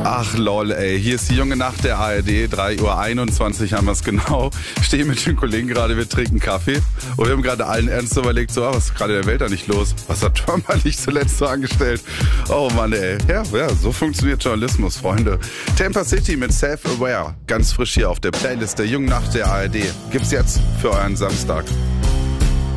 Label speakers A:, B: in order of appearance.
A: Ach lol, ey. Hier ist die junge Nacht der ARD, 3:21 Uhr haben wir es genau. Stehe mit den Kollegen gerade, wir trinken Kaffee. Und wir haben gerade allen Ernst überlegt, so, was ist gerade der Welt da nicht los? Was hat Trump eigentlich zuletzt so angestellt? Oh Mann, ey. Ja, so funktioniert Journalismus, Freunde. Tampa City mit Self-Aware. Ganz frisch hier auf der Playlist der jungen Nacht der ARD. Gibt's jetzt für euren Samstag.